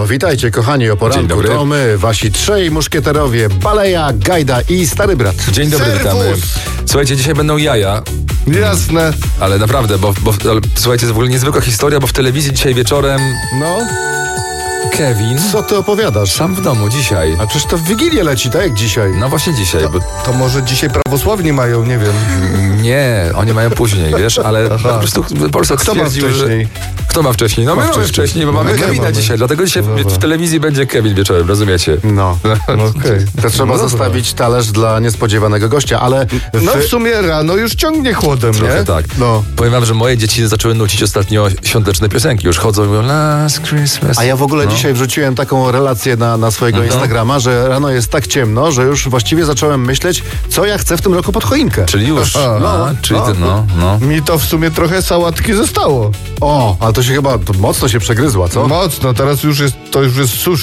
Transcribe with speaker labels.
Speaker 1: No, witajcie kochani o poranku.
Speaker 2: Dzień dobry.
Speaker 1: To my, wasi trzej muszkieterowie, Baleja, Gajda i Stary Brat.
Speaker 2: Dzień dobry,
Speaker 3: Serwus.
Speaker 2: witamy. Słuchajcie, dzisiaj będą jaja,
Speaker 3: Jasne.
Speaker 2: ale naprawdę, ale, słuchajcie, to w ogóle niezwykła historia, bo w telewizji dzisiaj wieczorem
Speaker 1: No,
Speaker 2: Kevin
Speaker 1: co ty opowiadasz?
Speaker 2: sam w domu dzisiaj.
Speaker 1: A przecież to w Wigilię leci, tak jak dzisiaj.
Speaker 2: No właśnie dzisiaj, bo
Speaker 3: To może dzisiaj prawosławni mają, nie wiem.
Speaker 2: nie, oni mają później, wiesz, ale po prostu Polsak
Speaker 3: Kto ma
Speaker 2: stwierdził,
Speaker 3: wcześniej?
Speaker 2: że... Kto ma wcześniej? No my mamy wcześniej, bo mamy
Speaker 3: my
Speaker 2: Kevina
Speaker 3: mamy.
Speaker 2: dzisiaj, dlatego dzisiaj w telewizji będzie Kevin wieczorem, rozumiecie?
Speaker 1: No,
Speaker 3: Okej.
Speaker 1: to trzeba
Speaker 3: No dobra.
Speaker 1: zostawić talerz dla niespodziewanego gościa, ale...
Speaker 3: No w sumie rano już ciągnie chłodem,
Speaker 2: Trochę
Speaker 3: nie?
Speaker 2: tak.
Speaker 1: No.
Speaker 2: Powiem wam, że moje dzieci zaczęły nucić ostatnio świąteczne piosenki. Już chodzą i mówią Last Christmas.
Speaker 1: A ja w ogóle dzisiaj wrzuciłem taką relację na swojego Instagrama, że rano jest tak ciemno, że już właściwie zacząłem myśleć, co ja chcę w tym roku pod choinkę.
Speaker 2: Czyli już, czyli
Speaker 1: no.
Speaker 2: ty, no.
Speaker 3: Mi to w sumie trochę sałatki zostało.
Speaker 1: O, ale to się chyba mocno się przegryzła, co?
Speaker 3: Mocno, teraz to już jest sushi.